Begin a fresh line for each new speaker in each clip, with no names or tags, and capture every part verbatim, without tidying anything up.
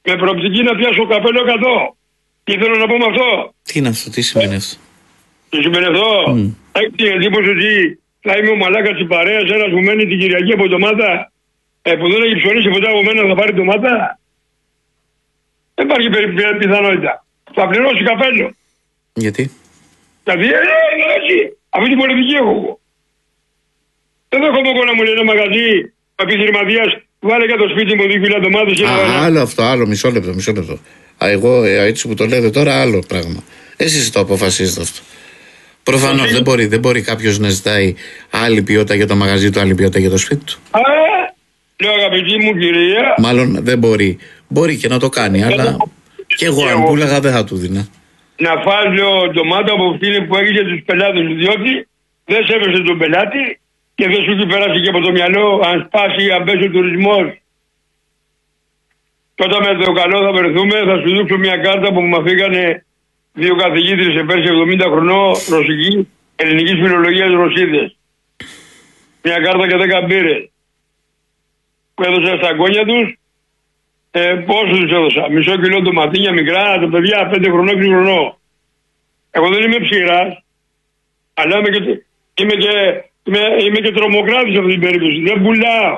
με προοπτική να πιάσω καπέλο εκατό. Τι θέλω να πω με αυτό.
Τι είναι αυτό, τι σημαίνει αυτό.
Τι σημαίνει αυτό. Mm. Έχει την εντύπωση ότι θα είμαι ο μαλάκας της παρέας, ένας που μένει την Κυριακή από ντομάτα, ε, που δεν έχει ψωνίσει ποτέ από μένα, θα πάρει ντομάτα. Δεν υπάρχει πιθανότητα. Θα πληρώσει καπέλο.
Γιατί?
Δηλαδή, ε, ε, έτσι. Αυτή την πολιτική έχω εγώ. Δεν δέχομαι εγώ να μου λέει ένα μαγαζί επιχειρηματίας, βάλε για το σπίτι μου δύο κιλά ντομάτες.
Α, άλλο αυτό, άλλο, μισό λεπτό, μισό λεπτό. Α, εγώ έτσι που το λέτε τώρα, άλλο πράγμα. Εσείς το αποφασίζετε αυτό. Προφανώς δεν μπορεί, δεν μπορεί κάποιος να ζητάει άλλη ποιότητα για το μαγαζί του, άλλη ποιότητα για το σπίτι του.
Α, λέω αγαπητή μου κυρία.
Μάλλον δεν μπορεί. Μπορεί και να το κάνει, αλλά και εγώ αν πούλαγα δεν θα του δίνα.
Να φας, λέω, ντομάτα από αυτήν που έγινε τους πελάτες, διότι δεν σέβεσαι τον πελάτη και δεν σου έχει περάσει και από το μυαλό αν σπάσει, αν πέσει ο τουρισμός. Και όταν με το καλό θα βρεθούμε, θα σου δείξω μια κάρτα που μου αφήγανε δύο καθηγήτρες σε πέρσι εβδομήντα χρονών ρωσική, ελληνικής φιλολογίας Ρωσίδες. Μια κάρτα και δέκα μπύρες. Που έδωσα στα αγκόνια τους, ε, πόσο τους έδωσα. Μισό κιλό ντοματίνια μικρά, τα παιδιά πέντε χρονών, έξι χρονών. Εγώ δεν είμαι ψηράς, αλλά είμαι και, είμαι και, είμαι, είμαι και τρομοκράτης σε αυτή την περίπτωση. Δεν πουλάω.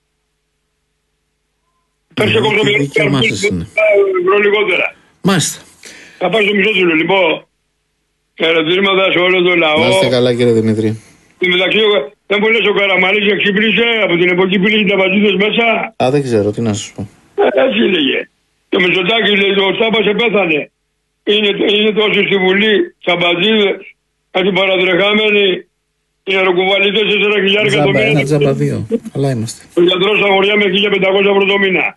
Πέρσι εγώ στο μιλάω ευρώ λιγότερα.
Μάλιστα.
Θα πάω στο μισό του λοιπόν. Ερωτήματα σε όλο το λαό.
Να είστε καλά κύριε Δημήτρη.
Στην μεταξύ, δεν μου λες ο Καραμανής εξύπνησε από την εποχή που λίγε τα πατζίδες μέσα.
Α, δεν ξέρω, τι να σας πω.
Ε, έτσι λέγε. Και ο Μητσοτάκης λέει, ο Τσάπας επέθανε. Είναι, είναι τόσοι στη Βουλή, τσαμπατζίδες, κάτι παρατρεχάμενοι, οι αεροκουβαλίτες τέσσερα χιλιάδες το μήνα.
Ένα τζάμπα δύο, καλά είμαστε.
Ο γιατρός αγοριά με χίλια πεντακόσια ευρώ το μήνα.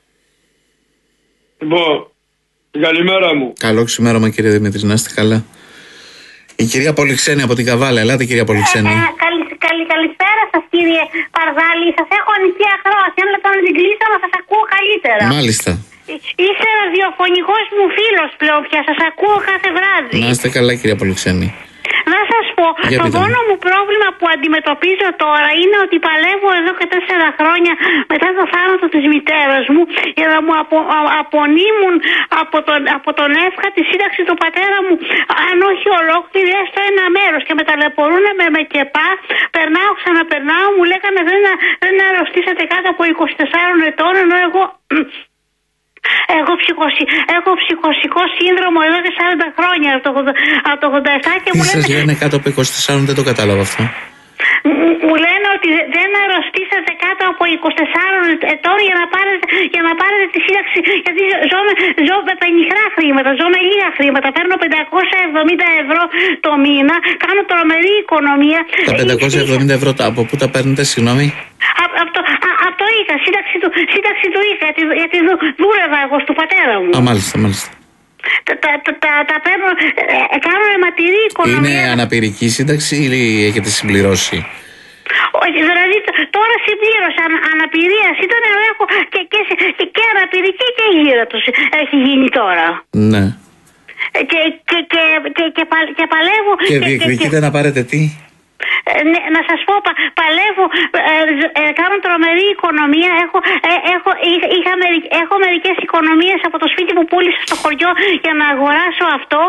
Λοιπόν, καλημέρα μου.
Καλό ξημέρωμα κύριε Δημήτρη, να είστε καλά. Η κυρία Πολυξένη από την Καβάλα, ελάτε κυρία Πολυξένη.
Ε, καλη, καλη, καλησπέρα σας κύριε Παρδάλη, σας έχω ανοιχτή ακρόαση, αν λεπτό να την κλείσω να σας ακούω καλύτερα.
Μάλιστα.
Είσαι ραδιοφωνικός μου φίλος πλέον πια, σας ακούω κάθε βράδυ.
Να είστε καλά κυρία Πολυξένη.
Να σας πω,
Για
το
πείτε
μόνο μου πρόβλημα που αντιμετωπίζω τώρα είναι ότι παλεύω εδώ και τέσσερα χρόνια μετά το θάνατο της μητέρας μου για να μου απο, α, απονείμουν από τον, από τον εύκα τη σύνταξη του πατέρα μου, αν όχι ολόκληρη, έστω ένα μέρος, και με ταλαιπωρούν με, με κεπά, περνάω, ξαναπερνάω, μου λέγανε δεν, δεν αρρωστήσατε κάτω από είκοσι τεσσάρων ετών, ενώ εγώ... Έχω, ψυχοσυ... έχω ψυχοσικό σύνδρομο εδώ και σαράντα χρόνια από το, από το ογδόντα επτά και
τι
μου
σας
λένε...
λένε κάτω από είκοσι τέσσερα, δεν το κατάλαβα αυτό.
Μου λένε ότι δεν αρρωστήσατε κάτω από είκοσι τεσσάρων ετών για να πάρετε, για να πάρετε τη σύνταξη, γιατί ζω με, ζω με πενιχρά χρήματα, ζω με λίγα χρήματα, παίρνω πεντακόσια εβδομήντα ευρώ το μήνα, κάνω τρομερή οικονομία.
Τα πεντακόσια εβδομήντα ευρώ από πού τα παίρνετε, συγγνώμη?
Από απ το, απ το ΙΚΑ, σύνταξη του, σύνταξη του ΙΚΑ, γιατί, γιατί δούλευα εγώ του πατέρα μου.
Α, μάλιστα, μάλιστα.
Τα, τα, τα, τα, τα παίρνω, ε, κάνω αιματηρή οικονομία.
Είναι αναπηρική σύνταξη ή έχετε συμπληρώσει?
Όχι, δηλαδή τώρα συμπλήρωσα ανα, αναπηρία ήταν, αλλά έχω και, και, και, και αναπηρική και γύρω τους έχει γίνει τώρα.
Ναι.
Και, και, και, και, και, πα, και παλεύω.
Και διεκδικείτε να πάρετε τι?
Ε, ναι, να σας πω, πα, παλεύω, ε, ε, κάνω τρομερή οικονομία, έχω, ε, έχω, είχα, είχα, έχω μερικές οικονομίες από το σπίτι που πούλησα στο χωριό για να αγοράσω αυτό.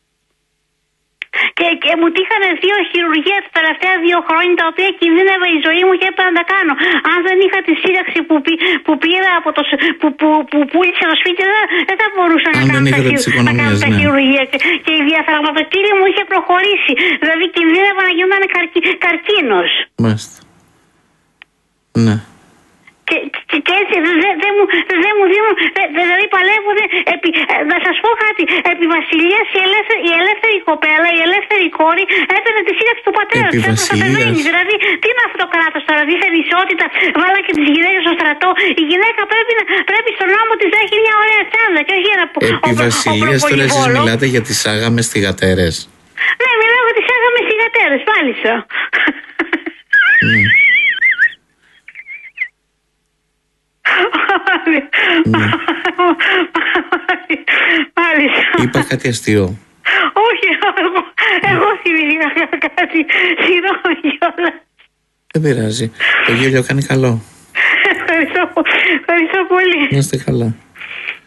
Και, και μου τύχανε δύο χειρουργία τα τελευταία δύο χρόνια, τα οποία κινδύνευε η ζωή μου και έπρεπε να τα κάνω. Αν δεν είχα τη σύνταξη που, πή, που πήρα από το, που, που, που πούλησα το σπίτι, δεν, δεν θα μπορούσα να κάνω, τα, χειρου, να κάνω τα ναι. χειρουργία. Και, και η διαφραγματοκύλη μου είχε προχωρήσει. Δηλαδή κινδύνευα να γινόταν καρκι, καρκίνος.
Μάλιστα. Ναι.
Και, και, και έτσι δεν δε, δε μου, δε μου δίνουν, δε, δηλαδή παλεύουν, επί, να σας πω κάτι, επί βασιλείας η ελεύθερη, η ελεύθερη κοπέλα, η ελεύθερη κόρη έπαιρνε τη σύνταξη του πατέρα της, έπρεπε. Δηλαδή τι είναι αυτό το κράτος τώρα, δίθεν ισότητα, βάλα και τις γυναίκες στο στρατό, η γυναίκα πρέπει, να, πρέπει στον νόμο της να έχει μια ωραία τσάντα και όχι ένα που...
Επί βασιλείας τώρα εσείς μιλάτε για τις άγαμες θυγατέρες?
Ναι, μιλάω για τις άγαμες θυγατέρες, μάλιστα.
Ναι. Ναι.
Μάλιστα.
Είπα κάτι αστείο?
Όχι, εγώ, εγώ θυμήθηκα κάτι. Συγγνώμη κιόλας.
Δεν πειράζει. Το γέλιο κάνει καλό.
Ευχαριστώ, ευχαριστώ πολύ.
Να είστε καλά.